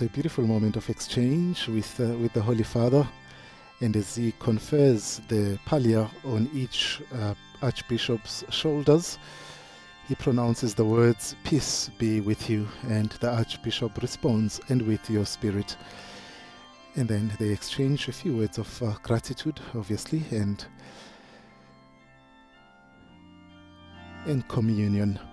a beautiful moment of exchange with the Holy Father, and as he confers the pallium on each Archbishop's shoulders, he pronounces the words, "Peace be with you," and the Archbishop responds, "And with your spirit." And then they exchange a few words of gratitude, obviously, and in communion.